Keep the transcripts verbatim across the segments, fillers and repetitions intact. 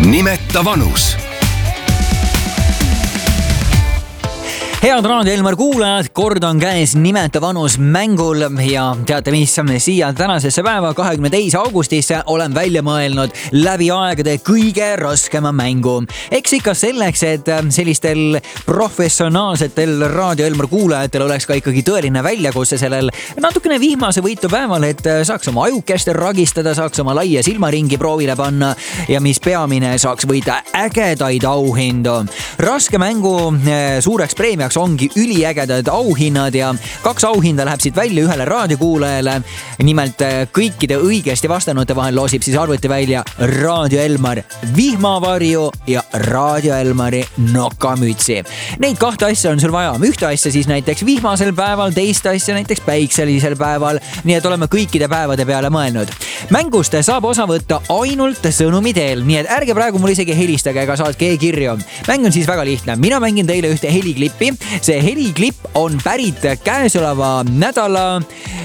Nimeta vanus. Head Raadio Elmar kuulajad, kord on käes Nimeta vanus mängul ja teate mis, siia tänasesse päeva kahekümne teise augustisse olen välja mõelnud läbi aegade kõige raskema mängu. Eks ikka selleks, et sellistel professionaalsetel Raadio Elmar kuulajatel oleks ka ikkagi tõeline väljakutse sellel natukene vihmase võitu päeval, et saaks oma ajukest ragistada, saaks oma laia silmaringi proovile panna ja mis peamine, saaks võita ägedaid auhindu. Raske mängu suureks preemiaks ongi üliägedad auhinnad ja kaks auhinda läheb siit välja ühele raadiokuulajale. Nimelt kõikide õigesti vastanute vahel loosib siis arvuti välja Raadio Elmar vihmavarju ja Raadio Elmari nokamütsi. Neid kahte asja on sul vaja. Ühte asja siis näiteks vihmasel päeval, teist asja näiteks päikselisel päeval. Nii et oleme kõikide päevade peale mõelnud. Mängust saab osa võtta ainult sõnumi teel, nii et ärge praegu mul isegi helistage ega saatke e-kirju. Mäng on siis väga lihtne. Mina mängin teile ühte heliklippi. See heliklipp on pärit käesoleva nädala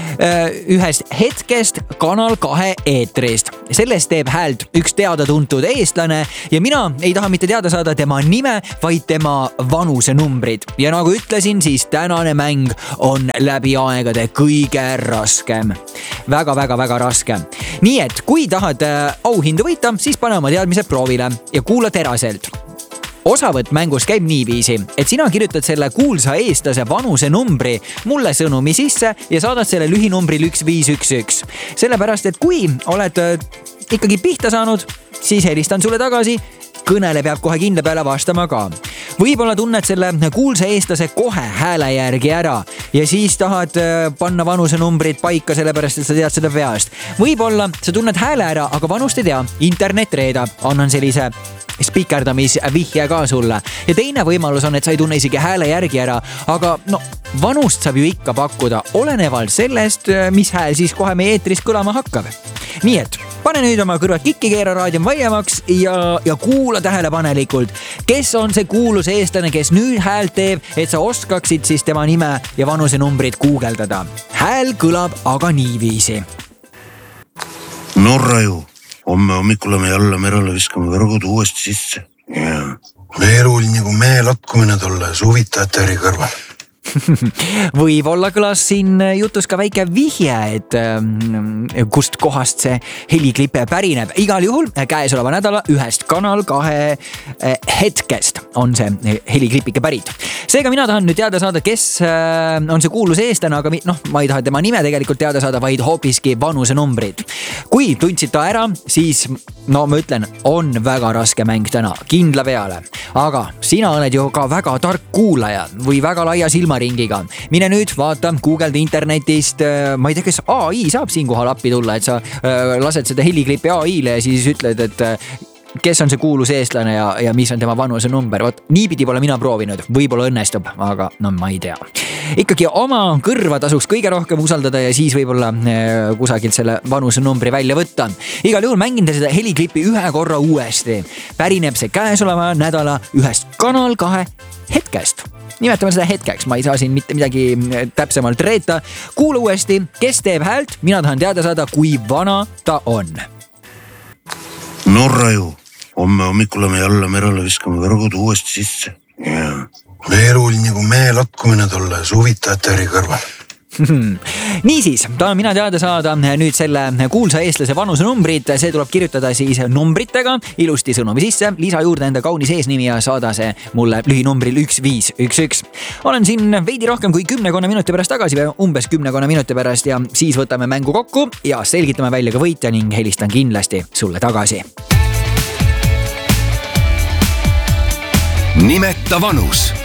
ühest hetkest Kanal kahe eetrist. Sellest teeb häält üks teada-tuntud eestlane ja mina ei taha mitte teada saada tema nime, vaid tema vanuse numbrid. Ja nagu ütlesin, siis tänane mäng on läbi aegade kõige raskem. Väga-väga-väga raske. Nii et kui tahad auhindu võita, siis pane oma teadmised proovile ja kuula teraselt. Osavõtt mängus käib niiviisi, et sina kirjutad selle kuulsa eestlase vanuse numbri mulle sõnumi sisse ja saadad selle lühinumbril üks viis üks üks. Sellepärast, et kui oled ikkagi pihta saanud, siis helistan sulle tagasi. Kõnele peab kohe kindla peale vastama ka. Võib-olla tunned selle kuulsa eestlase kohe hääle järgi ära ja siis tahad panna vanuse numbrid paika, sellepärast, et sa tead seda peast. Võib-olla sa tunned hääle ära, aga vanust ei tea. Internet reedab. Annan sellise spikerdamis vihje ka sulle. Ja teine võimalus on, et sa ei tunne isegi hääle järgi ära, aga no, vanust saab ju ikka pakkuda olenevalt sellest, mis hääl siis kohe meie eetris kõlama hakkab. Nii et pane nüüd oma kõrvad kikki, keera raadion vaiemaks ja, ja kuula tähelepanelikult, kes on see kuulus eestlane, kes nüüd häält teeb, et sa oskaksid siis tema nime ja vanuse numbrid guugeldada. Hääl kõlab aga niiviisi. Norra ju. Homme hommikul me jälle merele viskame võrgud uuesti sisse. Ja. Meelul nagu mee lakkumine tolle suvitajate äri kõrval. Võib-olla kõlas siin jutus ka väike vihje, et kust kohast see heliklipp pärineb. Igal juhul käesoleva nädala ühest Kanal kahe hetkest on see heliklipike pärit. Seega mina tahan nüüd teada saada, kes on see kuulus eestlane, aga noh, ma ei taha tema nime tegelikult teada saada, vaid hoopiski vanuse numbrid. Kui tundsid ta ära, siis no ma ütlen, on väga raske mäng täna, kindla peale. Aga sina oled ju ka väga tark kuulaja või väga laia silmaringiga. Mine nüüd vaata, Googled internetist, ma ei tea, kes A I saab siinkohal appi tulla, et sa lased seda heliklippi A I-le ja siis ütled, et kes on see kuulus eestlane ja, ja mis on tema vanuse number. Vot, niipidi pole mina proovinud, võib-olla õnnestub, aga no ma ei tea. Ikkagi oma kõrva tasuks kõige rohkem usaldada ja siis võib-olla kusagilt selle vanuse numbri välja võtta. Igal juhul mängin te seda heliklippi ühe korra uuesti. Pärineb see käesoleva nädala ühest Kanal kahe hetkest. Nimetame seda hetkeks, ma ei saa siin mitte midagi täpsemalt reeta. Kuula uuesti, kes teeb häält, mina tahan teada saada, kui vana ta on. Norra ju. Homme hommikul me jälle merele viskame võrgud uuesti sisse. Ja. Meelul nagu mee lakkumine tolle suvitajate äri kõrval. Niisiis, tahan mina teada saada nüüd selle kuulsa eestlase vanuse numbrid. See tuleb kirjutada siis numbritega ilusti sõnumi sisse, lisa juurde enda kaunis eesnimi ja saada see mulle lühinumbril üks viis üks üks. Olen siin veidi rohkem kui kümnekonna minuti pärast tagasi või umbes kümnekonna minuti pärast ja siis võtame mängu kokku ja selgitame välja ka võitja ning helistan kindlasti sulle tagasi. Nimeta vanus.